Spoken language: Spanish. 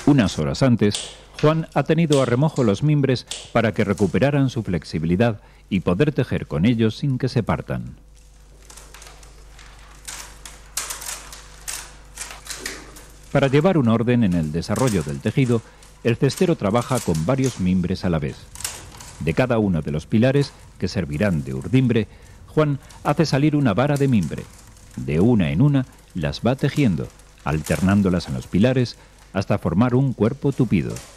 Unas horas antes, Juan ha tenido a remojo los mimbres para que recuperaran su flexibilidad y poder tejer con ellos sin que se partan. Para llevar un orden en el desarrollo del tejido, el cestero trabaja con varios mimbres a la vez. De cada uno de los pilares, que servirán de urdimbre, Juan hace salir una vara de mimbre. De una en una las va tejiendo, alternándolas en los pilares hasta formar un cuerpo tupido.